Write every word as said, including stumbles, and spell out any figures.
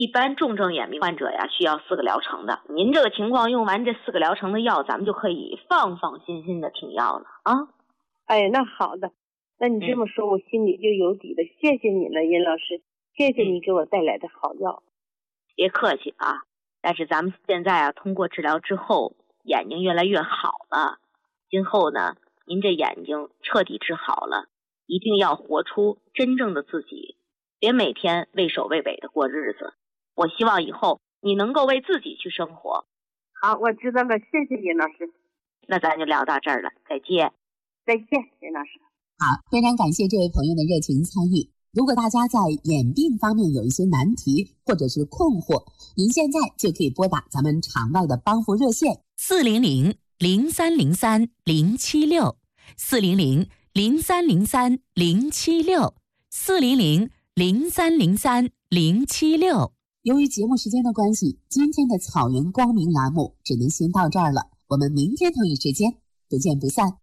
一般重症眼病患者呀，需要四个疗程的。您这个情况用完这四个疗程的药，咱们就可以放放心心的停药了啊。 哎，那好的，那你这么说，我心里就有底了。谢谢你了，尹老师，谢谢你给我带来的好药。 别客气啊，但是咱们现在啊，通过治疗之后，眼睛越来越好了。今后呢，您这眼睛彻底治好了，一定要活出真正的自己，别每天畏首畏尾的过日子。我希望以后你能够为自己去生活。 好，我知道了，谢谢尹老师。 那咱就聊到这儿了，再见。 再见，尹老师。 好，非常感谢这位朋友的热情参与。如果大家在眼病方面有一些难题或者是困惑，您现在就可以拨打咱们场外的帮扶热线四零零零三零三零七六四零零零三零三零七六四零零零三零三零七六。 由于节目时间的关系，今天的草原光明栏目只能先到这儿了。我们明天同一时间不见不散。